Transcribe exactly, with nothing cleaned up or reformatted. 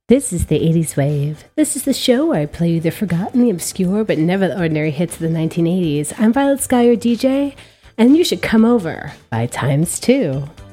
This is the eighties Wave. This is the show where I play you the forgotten, the obscure, but never the ordinary hits of the nineteen eighties. I'm Violet Sky, your D J, and you should come over by times two.